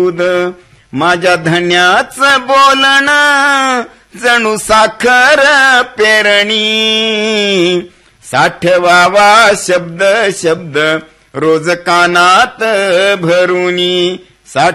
माझ्या धन्याचं बोलणं जणू साखर पेरणी, साठवावा शब्द शब्द रोज कानात भरुनी.